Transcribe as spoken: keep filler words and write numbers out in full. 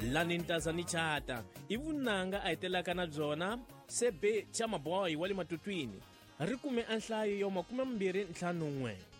lani ntazani chata i vunanga a hetelaka na byona sebe cha maboy wa le matutwini ri kume anhlayo yo makume mbirhi ntlhanu n'we.